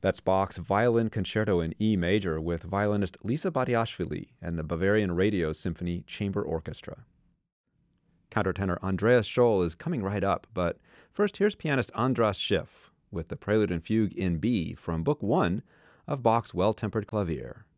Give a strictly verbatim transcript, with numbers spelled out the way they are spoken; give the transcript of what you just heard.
That's Bach's Violin Concerto in E major with violinist Lisa Batiashvili and the Bavarian Radio Symphony Chamber Orchestra. Countertenor Andreas Scholl is coming right up, but first here's pianist Andras Schiff with the Prelude and Fugue in B from Book One of Bach's Well-Tempered Clavier.